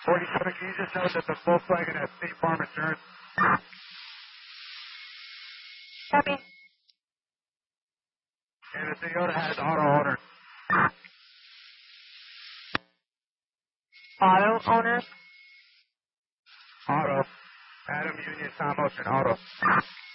47, can you just note that the Volkswagen has State Farm insurance? Copy. And the Toyota has auto owner. Auto owner. Auto. Adam Union Tom Motion Auto.